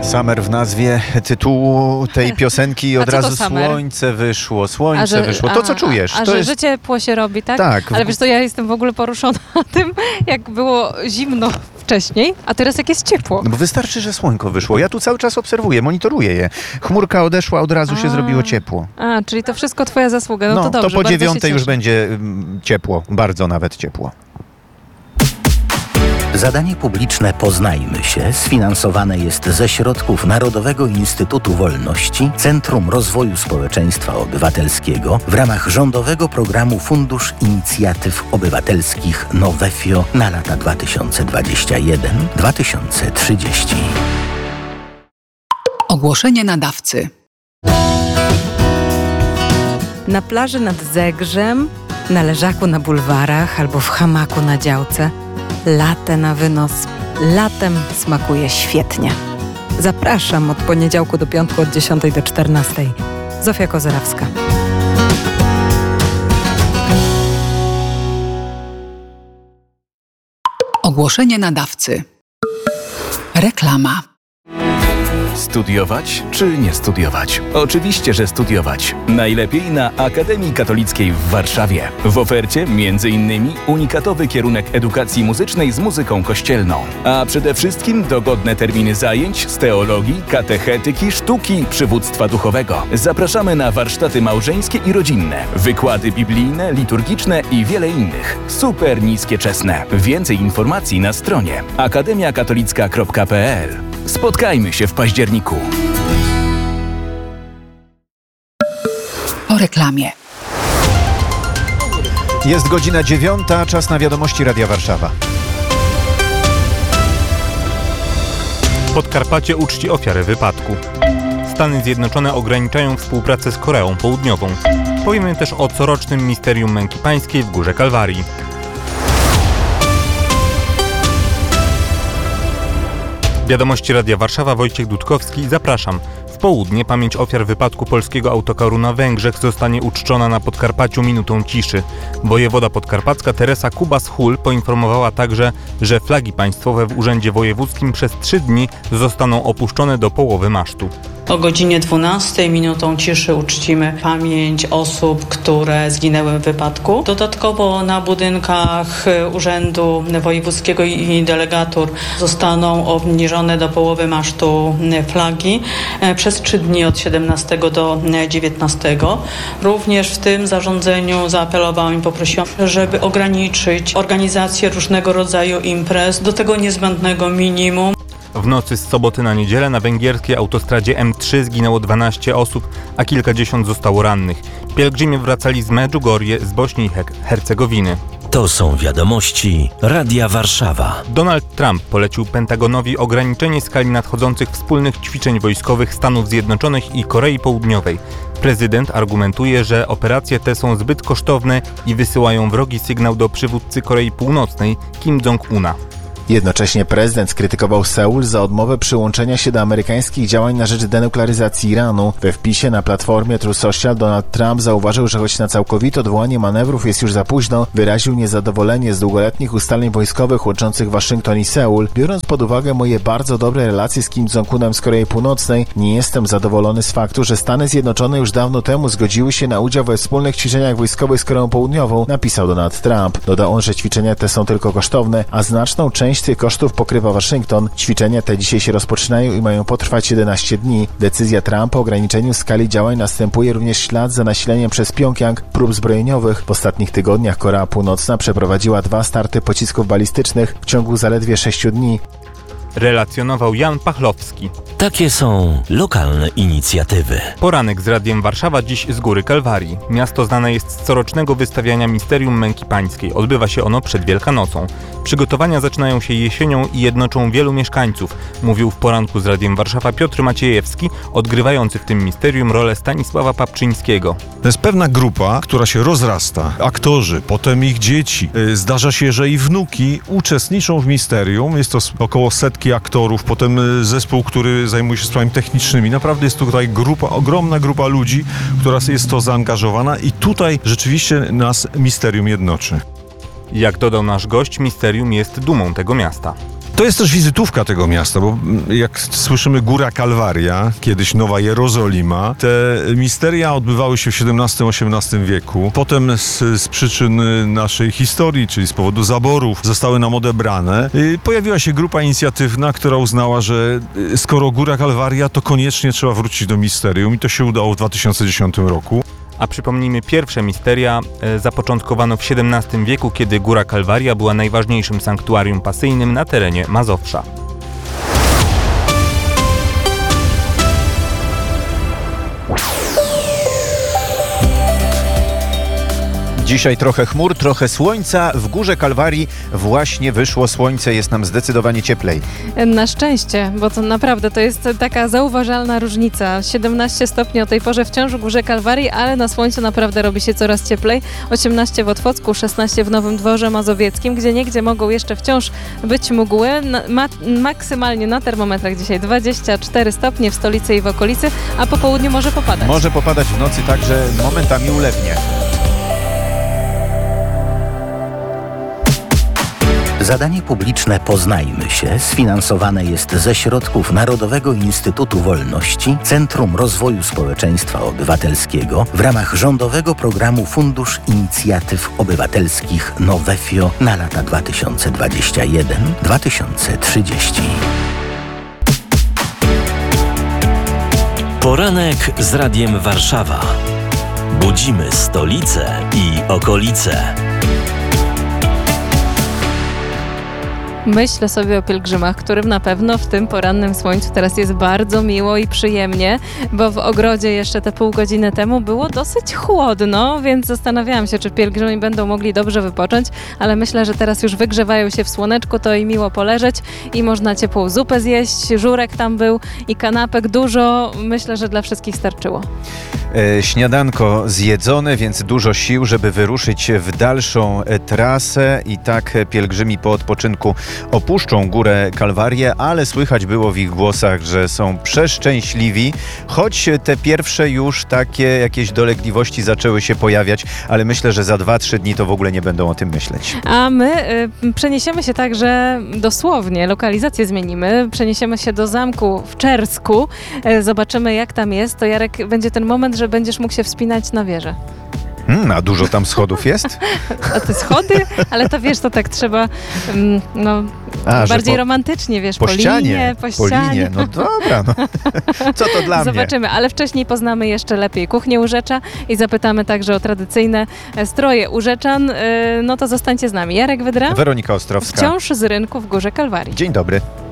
Summer w nazwie tytułu tej piosenki i od razu słońce wyszło. To, co czujesz. Że ciepło się robi, tak? Tak. Ale wiesz co, ja jestem w ogóle poruszona tym, jak było zimno wcześniej, a teraz jak jest ciepło. No bo wystarczy, że słońko wyszło. Ja tu cały czas obserwuję, monitoruję je. Chmurka odeszła, od razu się zrobiło ciepło. Czyli to wszystko twoja zasługa. No to dobrze, to po 9:00 już będzie ciepło. Bardzo nawet ciepło. Zadanie publiczne Poznajmy się sfinansowane jest ze środków Narodowego Instytutu Wolności, Centrum Rozwoju Społeczeństwa Obywatelskiego w ramach rządowego programu Fundusz Inicjatyw Obywatelskich Nowefio na lata 2021-2030. Ogłoszenie nadawcy. Na plaży nad Zegrzem, na leżaku na bulwarach albo w hamaku na działce. Latę na wynos. Latem smakuje świetnie. Zapraszam od poniedziałku do piątku od 10 do 14. Zofia Kozerawska. Ogłoszenie nadawcy. Reklama. Studiować czy nie studiować? Oczywiście, że studiować. Najlepiej na Akademii Katolickiej w Warszawie. W ofercie m.in. unikatowy kierunek edukacji muzycznej z muzyką kościelną. A przede wszystkim dogodne terminy zajęć z teologii, katechetyki, sztuki, przywództwa duchowego. Zapraszamy na warsztaty małżeńskie i rodzinne, wykłady biblijne, liturgiczne i wiele innych. Super niskie czesne. Więcej informacji na stronie akademiakatolicka.pl. Spotkajmy się w październiku. Po reklamie. Jest godzina 9:00, czas na wiadomości Radia Warszawa. Podkarpacie uczci ofiary wypadku. Stany Zjednoczone ograniczają współpracę z Koreą Południową. Powiemy też o corocznym Misterium Męki Pańskiej w Górze Kalwarii. Wiadomości Radia Warszawa, Wojciech Dudkowski, zapraszam. W południe pamięć ofiar wypadku polskiego autokaru na Węgrzech zostanie uczczona na Podkarpaciu minutą ciszy. Wojewoda podkarpacka Teresa Kubas-Hul poinformowała także, że flagi państwowe w Urzędzie Wojewódzkim przez 3 dni zostaną opuszczone do połowy masztu. O godzinie 12 minutą ciszy uczcimy pamięć osób, które zginęły w wypadku. Dodatkowo na budynkach Urzędu Wojewódzkiego i delegatur zostaną obniżone do połowy masztu flagi przez 3 dni od 17 do 19. Również w tym zarządzeniu zaapelowałam i poprosiłam, żeby ograniczyć organizację różnego rodzaju imprez do tego niezbędnego minimum. W nocy z soboty na niedzielę na węgierskiej autostradzie M3 zginęło 12 osób, a kilkadziesiąt zostało rannych. Pielgrzymie wracali z Medjugorje, z Bośni i Hercegowiny. To są wiadomości Radia Warszawa. Donald Trump polecił Pentagonowi ograniczenie skali nadchodzących wspólnych ćwiczeń wojskowych Stanów Zjednoczonych i Korei Południowej. Prezydent argumentuje, że operacje te są zbyt kosztowne i wysyłają wrogi sygnał do przywódcy Korei Północnej Kim Jong-una. Jednocześnie prezydent skrytykował Seul za odmowę przyłączenia się do amerykańskich działań na rzecz denuklearyzacji Iranu. We wpisie na platformie Truth Social Donald Trump zauważył, że choć na całkowite odwołanie manewrów jest już za późno, wyraził niezadowolenie z długoletnich ustaleń wojskowych łączących Waszyngton i Seul. Biorąc pod uwagę moje bardzo dobre relacje z Kim Jong-unem z Korei Północnej, nie jestem zadowolony z faktu, że Stany Zjednoczone już dawno temu zgodziły się na udział we wspólnych ćwiczeniach wojskowych z Koreą Południową, napisał Donald Trump. Dodał on, że ćwiczenia te są tylko kosztowne, a znaczną część tych kosztów pokrywa Waszyngton. Ćwiczenia te dzisiaj się rozpoczynają i mają potrwać 11 dni. Decyzja Trumpa o ograniczeniu skali działań następuje również w ślad za nasileniem przez Pjongjang prób zbrojeniowych. W ostatnich tygodniach Korea Północna przeprowadziła 2 starty pocisków balistycznych w ciągu zaledwie 6 dni. Relacjonował Jan Pachlowski. Takie są lokalne inicjatywy. Poranek z Radiem Warszawa dziś z Góry Kalwarii. Miasto znane jest z corocznego wystawiania Misterium Męki Pańskiej. Odbywa się ono przed Wielkanocą. Przygotowania zaczynają się jesienią i jednoczą wielu mieszkańców, mówił w poranku z Radiem Warszawa Piotr Maciejewski, odgrywający w tym misterium rolę Stanisława Papczyńskiego. To jest pewna grupa, która się rozrasta. Aktorzy, potem ich dzieci. Zdarza się, że i wnuki uczestniczą w misterium. Jest to około 100 aktorów, potem zespół, który zajmuje się sprawami technicznymi. Naprawdę jest tutaj grupa, ogromna grupa ludzi, która jest w to zaangażowana i tutaj rzeczywiście nas misterium jednoczy. Jak dodał nasz gość, misterium jest dumą tego miasta. To jest też wizytówka tego miasta, bo jak słyszymy Góra Kalwaria, kiedyś Nowa Jerozolima, te misteria odbywały się w XVII-XVIII wieku. Potem z przyczyn naszej historii, czyli z powodu zaborów, zostały nam odebrane. Pojawiła się grupa inicjatywna, która uznała, że skoro Góra Kalwaria, to koniecznie trzeba wrócić do misterium i to się udało w 2010 roku. A przypomnijmy, pierwsze misteria zapoczątkowano w XVII wieku, kiedy Góra Kalwaria była najważniejszym sanktuarium pasyjnym na terenie Mazowsza. Dzisiaj trochę chmur, trochę słońca. W Górze Kalwarii właśnie wyszło słońce, jest nam zdecydowanie cieplej. Na szczęście, bo to naprawdę to jest taka zauważalna różnica. 17 stopni o tej porze wciąż w Górze Kalwarii, ale na słońcu naprawdę robi się coraz cieplej. 18 w Otwocku, 16 w Nowym Dworze Mazowieckim, gdzieniegdzie mogą jeszcze wciąż być mgły. Maksymalnie na termometrach dzisiaj 24 stopnie w stolicy i w okolicy, a po południu może popadać. Może popadać w nocy, także momentami ulewnie. Zadanie publiczne Poznajmy się sfinansowane jest ze środków Narodowego Instytutu Wolności, Centrum Rozwoju Społeczeństwa Obywatelskiego w ramach rządowego programu Fundusz Inicjatyw Obywatelskich Nowefio na lata 2021-2030. Poranek z Radiem Warszawa. Budzimy stolicę i okolice. Myślę sobie o pielgrzymach, którym na pewno w tym porannym słońcu teraz jest bardzo miło i przyjemnie, bo w ogrodzie jeszcze te pół godziny temu było dosyć chłodno, więc zastanawiałam się, czy pielgrzymi będą mogli dobrze wypocząć, ale myślę, że teraz już wygrzewają się w słoneczku, to i miło poleżeć i można ciepłą zupę zjeść, żurek tam był i kanapek dużo. Myślę, że dla wszystkich starczyło. Śniadanko zjedzone, więc dużo sił, żeby wyruszyć w dalszą trasę i tak pielgrzymi po odpoczynku opuszczą Górę Kalwarię, ale słychać było w ich głosach, że są przeszczęśliwi, choć te pierwsze już takie jakieś dolegliwości zaczęły się pojawiać, ale myślę, że za 2-3 dni to w ogóle nie będą o tym myśleć. A my przeniesiemy się także dosłownie, lokalizację zmienimy, przeniesiemy się do zamku w Czersku, zobaczymy jak tam jest, to Jarek, będzie ten moment, że będziesz mógł się wspinać na wieżę. A dużo tam schodów jest? A te schody? Ale to wiesz, to tak trzeba bardziej romantycznie, wiesz, po ścianie. No dobra, no. Co to dla mnie? Zobaczymy, ale wcześniej poznamy jeszcze lepiej kuchnię Urzecza i zapytamy także o tradycyjne stroje Urzeczan. No to zostańcie z nami. Jarek Wydra. Weronika Ostrowska. Wciąż z rynku w Górze Kalwarii. Dzień dobry.